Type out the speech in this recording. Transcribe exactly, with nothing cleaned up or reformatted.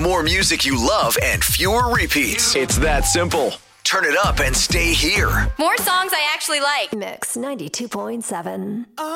more music you love and fewer repeats. It's that simple. Turn it up and stay here. More songs I actually like. Mix ninety-two point seven.